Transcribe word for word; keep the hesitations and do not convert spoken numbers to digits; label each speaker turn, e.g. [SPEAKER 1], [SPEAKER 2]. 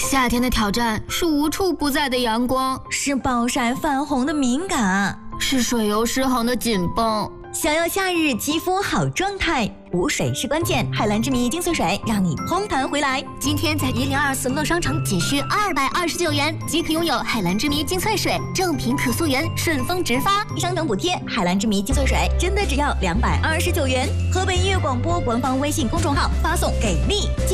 [SPEAKER 1] 夏天的挑战是无处不在的阳光，
[SPEAKER 2] 是暴晒泛红的敏感，
[SPEAKER 1] 是水油失衡的紧绷。
[SPEAKER 2] 想要夏日肌肤好状态，补水是关键。海蓝之谜精粹水让你嘭弹回来。
[SPEAKER 3] 今天在一零二四乐商城仅需二百二十九元即可拥有海蓝之谜精粹水，正品可溯源，顺丰直发，
[SPEAKER 2] 商城补贴。海蓝之谜精粹水真的只要两百二十九元。河北音乐广播官方微信公众号发送给力。